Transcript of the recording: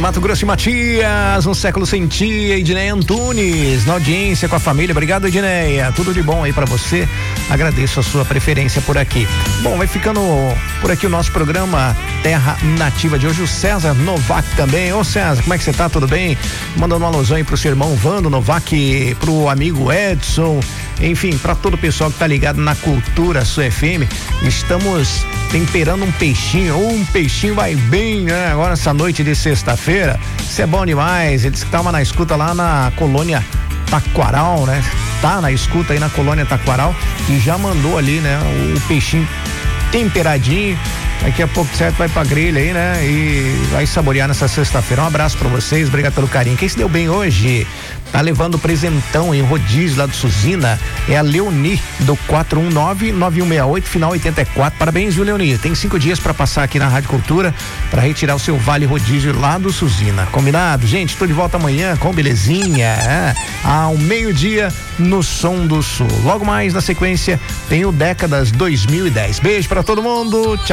Mato Grosso e Matias, um século sem tia, Edneia Antunes, na audiência com a família. Obrigado, Edneia. Tudo de bom aí pra você. Agradeço a sua preferência por aqui. Bom, vai ficando por aqui o nosso programa Terra Nativa de hoje. O César Novak também. Ô César, como é que você tá? Tudo bem? Mandando uma alusão aí pro seu irmão Vando Novak, pro amigo Edson, enfim, pra todo o pessoal que tá ligado na Cultura Sul FM. Estamos temperando um peixinho vai bem, né? Agora essa noite de sexta-feira, isso é bom demais. Ele disse que tava na escuta lá na colônia Taquaral, né? Tá na escuta aí na colônia Taquaral e já mandou ali, né? O peixinho temperadinho. Daqui a pouco certo vai pra grelha aí, né? E vai saborear nessa sexta-feira. Um abraço pra vocês, obrigado pelo carinho. Quem se deu bem hoje? Tá levando presentão em rodízio lá do Suzina, é a Leoni do 419-9168, final 84. Parabéns, viu, Leoni? Tem 5 dias pra passar aqui na Rádio Cultura pra retirar o seu vale rodízio lá do Suzina. Combinado? Gente, tô de volta amanhã com belezinha, ao meio-dia no Som do Sul. Logo mais na sequência tem o Décadas 2010. Beijo pra todo mundo, tchau.